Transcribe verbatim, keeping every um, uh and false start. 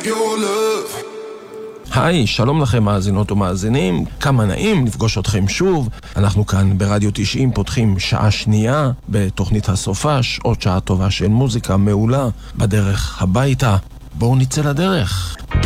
היי, שלום לכם מאזינות ומאזינים, כמה נעים לפגוש אתכם שוב. אנחנו כאן ברדיו תשעים פותחים שעה שנייה בתוכנית הסופש, עוד שעה טובה של מוזיקה מעולה בדרך הביתה. בואו נצא לדרך.